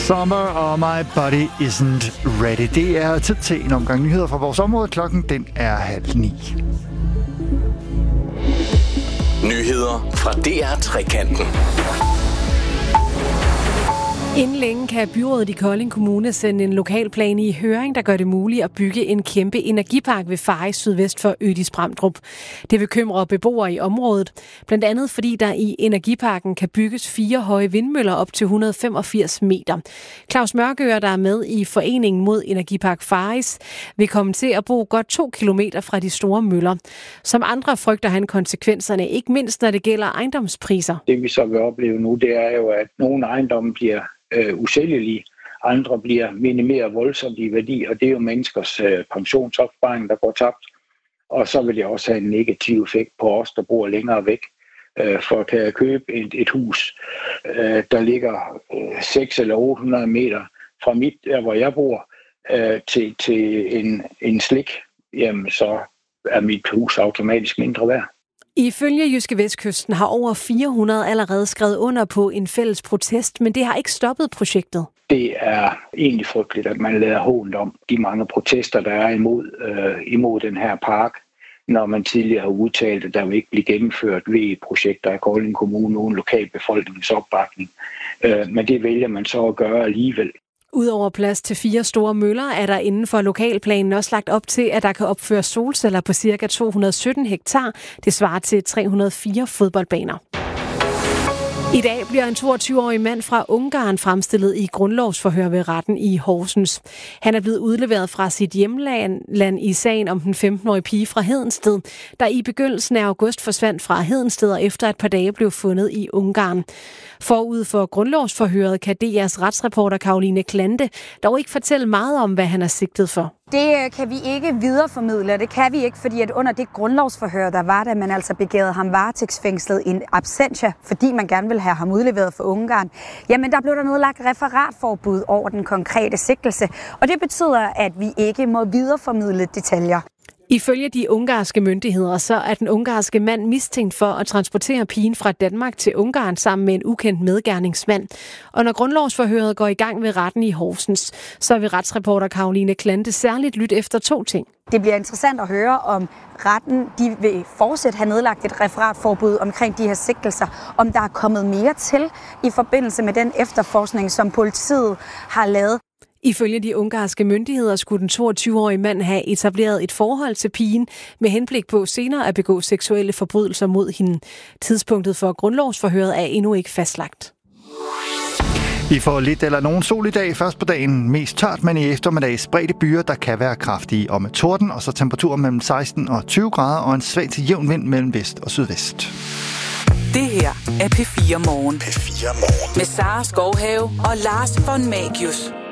Summer og My Body Isn't Ready. Det er tid til en omgang nyheder fra vores område. Klokken den er 8:30. Nyheder fra DR Trekanten. Inden længe kan byrådet i Kolding Kommune sende en lokalplan i høring, der gør det muligt at bygge en kæmpe energipark ved Faris sydvest for Ødis-Bramdrup. Det bekymrer beboere i området, blandt andet fordi der i energiparken kan bygges 4 høje vindmøller op til 185 meter. Claus Mørkøre, der er med i Foreningen mod Energipark Faris, vil komme til at bo godt 2 kilometer fra de store møller. Som andre frygter han konsekvenserne, ikke mindst når det gælder ejendomspriser. Det vi så vil opleve nu, det er jo, at nogle ejendomme bliver usælgelige, andre bliver minimeret voldsomt i værdi, og det er jo menneskers pensionsopsparing, der går tabt. Og så vil det også have en negativ effekt på os, der bor længere væk. For kan jeg købe et hus, der ligger 600 eller 800 meter fra hvor jeg bor, til en slik, jamen så er mit hus automatisk mindre værd. Ifølge Jyske Vestkysten har over 400 allerede skrevet under på en fælles protest, men det har ikke stoppet projektet. Det er egentlig frygteligt, at man lader hånd om de mange protester, der er imod den her park, når man tidligere har udtalt, at der vil ikke blive gennemført VE-projekter i Kolding Kommune uden lokalbefolkningens opbakning. Men det vælger man så at gøre alligevel. Udover plads til 4 store møller, er der inden for lokalplanen også lagt op til, at der kan opføres solceller på ca. 217 hektar. Det svarer til 304 fodboldbaner. I dag bliver en 22-årig mand fra Ungarn fremstillet i grundlovsforhør ved retten i Horsens. Han er blevet udleveret fra sit hjemland i sagen om den 15-årige pige fra Hedensted, der i begyndelsen af august forsvandt fra Hedensted efter et par dage blev fundet i Ungarn. Forud for grundlovsforhøret kan DR's retsreporter Caroline Klante dog ikke fortælle meget om, hvad han er sigtet for. Det kan vi ikke videreformidle, det kan vi ikke, fordi at under det grundlovsforhør, der var, da man altså begærede ham varetægtsfængslet in absentia, fordi man gerne ville have ham udleveret for Ungarn, jamen der blev der nedlagt referatforbud over den konkrete sigtelse, og det betyder, at vi ikke må videreformidle detaljer. Ifølge de ungarske myndigheder, så er den ungarske mand mistænkt for at transportere pigen fra Danmark til Ungarn sammen med en ukendt medgerningsmand. Og når grundlovsforhøret går i gang ved retten i Horsens, så vil retsreporter Caroline Klante særligt lytte efter 2 ting. Det bliver interessant at høre, om retten de vil fortsat have nedlagt et referatforbud omkring de her sigtelser, om der er kommet mere til i forbindelse med den efterforskning, som politiet har lavet. Ifølge de ungarske myndigheder skulle den 22-årige mand have etableret et forhold til pigen med henblik på senere at begå seksuelle forbrydelser mod hende. Tidspunktet for grundlovsforhøret er endnu ikke fastlagt. Vi får lidt eller nogen sol i dag. Først på dagen mest tørt, men i eftermiddag spredte byer, der kan være kraftige og med torden, og så temperaturer mellem 16 og 20 grader og en svag til jævn vind mellem vest og sydvest. Det her er P4 Morgen. P4 Morgen. Med Sara Skovhave og Lars von Magius.